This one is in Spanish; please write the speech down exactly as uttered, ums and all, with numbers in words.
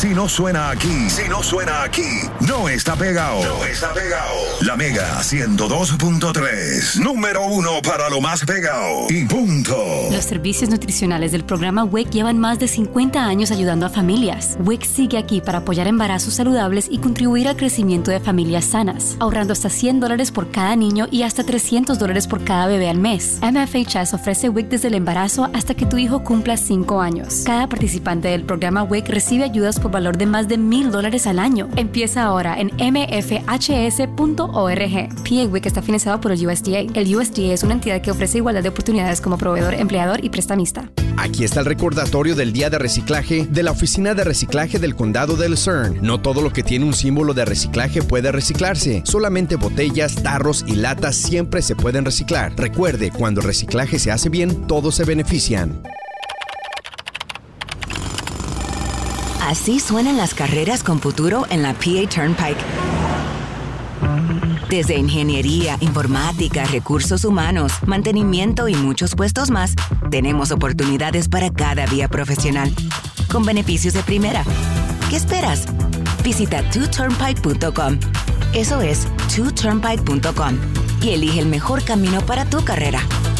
Si no suena aquí, si no suena aquí, no está pegado. No está pegado. La Mega ciento dos punto tres, número uno para lo más pegado. Y punto. Los servicios nutricionales del programa W I C llevan más de cincuenta años ayudando a familias. W I C sigue aquí para apoyar embarazos saludables y contribuir al crecimiento de familias sanas, ahorrando hasta cien dólares por cada niño y hasta trescientos dólares por cada bebé al mes. M F H S ofrece W I C desde el embarazo hasta que tu hijo cumpla cinco años. Cada participante del programa W I C recibe ayudas por valor de más de mil dólares al año. Empieza ahora en m f h s punto org. P A W I C está financiado por el U S D A. El U S D A es una entidad que ofrece igualdad de oportunidades como proveedor, empleador y prestamista. Aquí está el recordatorio del Día de Reciclaje de la Oficina de Reciclaje del Condado de Lucerne. No todo lo que tiene un símbolo de reciclaje puede reciclarse. Solamente botellas, tarros y latas siempre se pueden reciclar. Recuerde, cuando el reciclaje se hace bien, todos se benefician. Así suenan las carreras con futuro en la P A Turnpike. Desde ingeniería, informática, recursos humanos, mantenimiento y muchos puestos más, tenemos oportunidades para cada vía profesional, con beneficios de primera. ¿Qué esperas? Visita two turnpike punto com. Eso es two turnpike punto com y elige el mejor camino para tu carrera.